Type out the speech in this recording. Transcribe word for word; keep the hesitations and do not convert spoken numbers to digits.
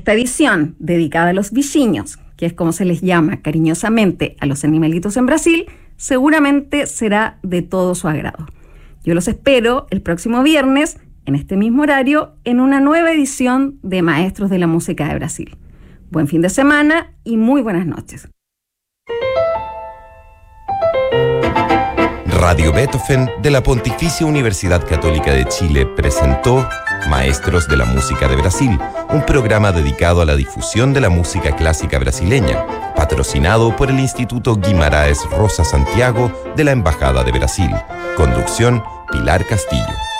Esta edición, dedicada a los bichinhos, que es como se les llama cariñosamente a los animalitos en Brasil, seguramente será de todo su agrado. Yo los espero el próximo viernes, en este mismo horario, en una nueva edición de Maestros de la Música de Brasil. Buen fin de semana y muy buenas noches. Radio Beethoven de la Pontificia Universidad Católica de Chile presentó Maestros de la Música de Brasil, un programa dedicado a la difusión de la música clásica brasileña, patrocinado por el Instituto Guimarães Rosa Santiago de la Embajada de Brasil. Conducción, Pilar Castillo.